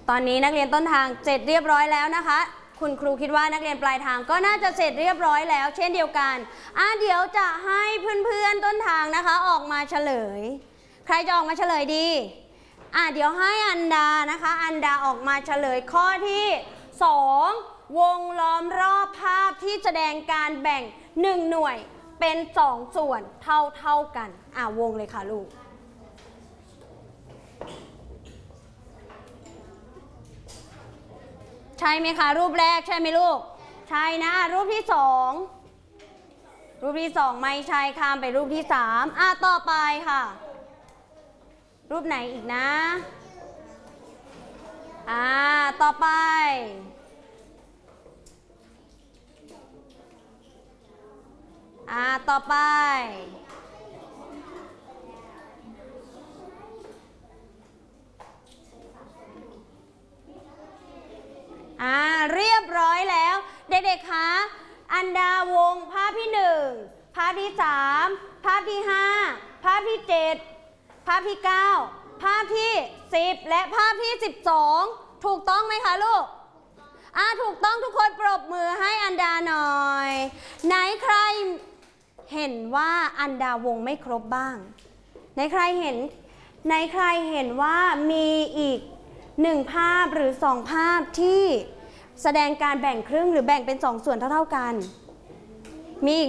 ตอนนี้นักเรียนต้นทางเสร็จเรียบร้อยแล้วนะคะคุณครูคิดว่านักเรียนปลายทางก็น่าจะเสร็จเรียบร้อยแล้วเช่นเดียวกันเดี๋ยวจะให้เพื่อนๆต้นทางนะคะออกมาเฉลยใครจะออกมาเฉลยดีเดี๋ยวให้อันดานะคะอันดาออกมาเฉลยข้อที่2วงล้อมรอบภาพที่แสดงการแบ่ง1หน่วยเป็น2ส่วนเท่ากันวงเลยค่ะลูกใช่ไหมคะรูปแรกใช่ไหมลูกใช่นะรูปที่2ไม่ใช่ข้ามไปรูปที่3ต่อไปค่ะรูปไหนอีกนะต่อไปต่อไปเรียบร้อยแล้วเด็กๆคะอันดาวงภาพที่1ภาพที่3ภาพที่5ภาพที่7ภาพที่9ภาพที่10และภาพที่12ถูกต้องไหมคะลูกถูกต้องทุกคนปรบมือให้อันดาหน่อยไหนใครเห็นว่าอันดาวงไม่ครบบ้างไหนใครเห็นว่ามีอีก1ภาพหรือ2ภาพที่แสดงการแบ่งครึ่งหรือแบ่งเป็น2ส่วนเท่ากันมี